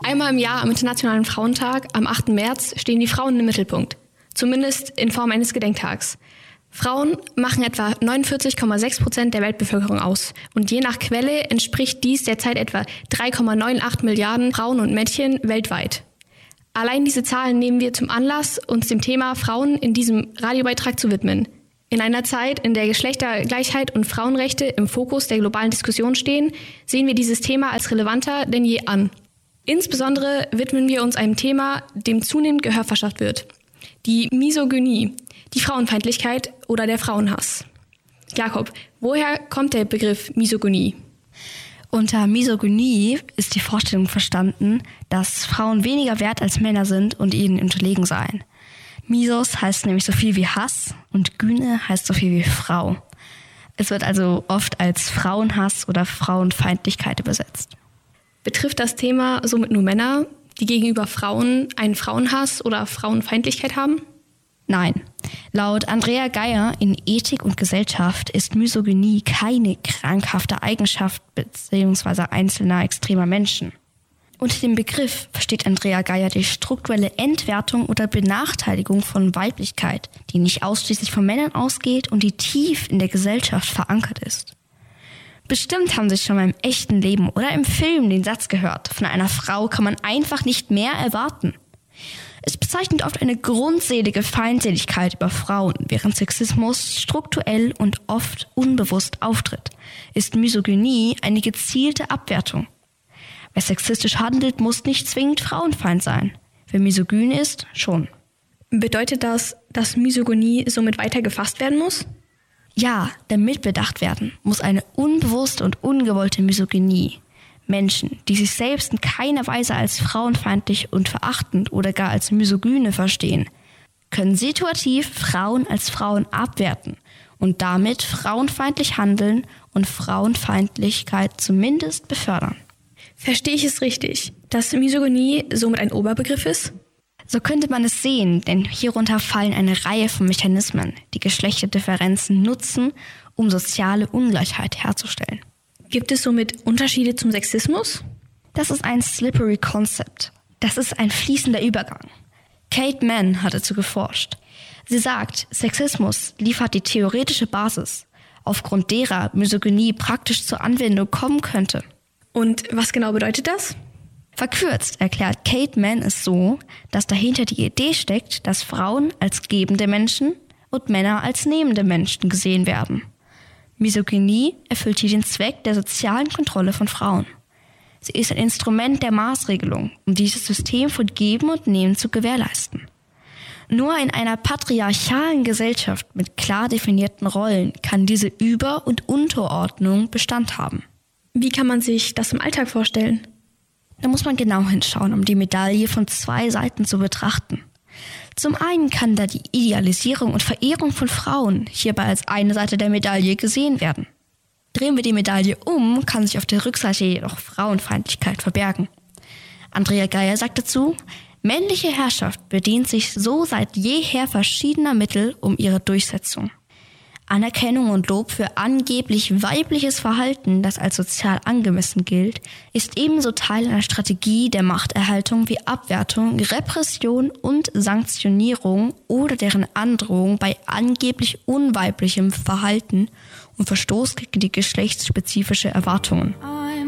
Einmal im Jahr am Internationalen Frauentag, am 8. März, stehen die Frauen im Mittelpunkt. Zumindest in Form eines Gedenktags. Frauen machen etwa 49,6% der Weltbevölkerung aus. Und je nach Quelle entspricht dies derzeit etwa 3,98 Milliarden Frauen und Mädchen weltweit. Allein diese Zahlen nehmen wir zum Anlass, uns dem Thema Frauen in diesem Radiobeitrag zu widmen. In einer Zeit, in der Geschlechtergleichheit und Frauenrechte im Fokus der globalen Diskussion stehen, sehen wir dieses Thema als relevanter denn je an. Insbesondere widmen wir uns einem Thema, dem zunehmend Gehör verschafft wird. Die Misogynie, die Frauenfeindlichkeit oder der Frauenhass. Jakob, woher kommt der Begriff Misogynie? Unter Misogynie ist die Vorstellung verstanden, dass Frauen weniger wert als Männer sind und ihnen unterlegen seien. Misos heißt nämlich so viel wie Hass und Gyne heißt so viel wie Frau. Es wird also oft als Frauenhass oder Frauenfeindlichkeit übersetzt. Betrifft das Thema somit nur Männer, die gegenüber Frauen einen Frauenhass oder Frauenfeindlichkeit haben? Nein. Laut Andrea Geier in Ethik und Gesellschaft ist Misogynie keine krankhafte Eigenschaft bzw. einzelner extremer Menschen. Unter dem Begriff versteht Andrea Geier die strukturelle Entwertung oder Benachteiligung von Weiblichkeit, die nicht ausschließlich von Männern ausgeht und die tief in der Gesellschaft verankert ist. Bestimmt haben Sie schon mal im echten Leben oder im Film den Satz gehört, von einer Frau kann man einfach nicht mehr erwarten. Es bezeichnet oft eine grundselige Feindseligkeit über Frauen, während Sexismus strukturell und oft unbewusst auftritt. Ist Misogynie eine gezielte Abwertung. Wer sexistisch handelt, muss nicht zwingend Frauenfeind sein. Wer misogyn ist, schon. Bedeutet das, dass Misogynie somit weiter gefasst werden muss? Ja, damit bedacht werden muss eine unbewusste und ungewollte Misogynie. Menschen, die sich selbst in keiner Weise als frauenfeindlich und verachtend oder gar als misogyne verstehen, können situativ Frauen als Frauen abwerten und damit frauenfeindlich handeln und Frauenfeindlichkeit zumindest befördern. Verstehe ich es richtig, dass Misogynie somit ein Oberbegriff ist? So könnte man es sehen, denn hierunter fallen eine Reihe von Mechanismen, die Geschlechterdifferenzen nutzen, um soziale Ungleichheit herzustellen. Gibt es somit Unterschiede zum Sexismus? Das ist ein slippery concept. Das ist ein fließender Übergang. Kate Manne hat dazu geforscht. Sie sagt, Sexismus liefert die theoretische Basis, aufgrund derer Misogynie praktisch zur Anwendung kommen könnte. Und was genau bedeutet das? Verkürzt erklärt Kate Manne es so, dass dahinter die Idee steckt, dass Frauen als gebende Menschen und Männer als nehmende Menschen gesehen werden. Misogynie erfüllt hier den Zweck der sozialen Kontrolle von Frauen. Sie ist ein Instrument der Maßregelung, um dieses System von Geben und Nehmen zu gewährleisten. Nur in einer patriarchalen Gesellschaft mit klar definierten Rollen kann diese Über- und Unterordnung Bestand haben. Wie kann man sich das im Alltag vorstellen? Da muss man genau hinschauen, um die Medaille von zwei Seiten zu betrachten. Zum einen kann da die Idealisierung und Verehrung von Frauen hierbei als eine Seite der Medaille gesehen werden. Drehen wir die Medaille um, kann sich auf der Rückseite jedoch Frauenfeindlichkeit verbergen. Andrea Geier sagt dazu, männliche Herrschaft bedient sich so seit jeher verschiedener Mittel um ihre Durchsetzung. Anerkennung und Lob für angeblich weibliches Verhalten, das als sozial angemessen gilt, ist ebenso Teil einer Strategie der Machterhaltung wie Abwertung, Repression und Sanktionierung oder deren Androhung bei angeblich unweiblichem Verhalten und Verstoß gegen die geschlechtsspezifische Erwartungen.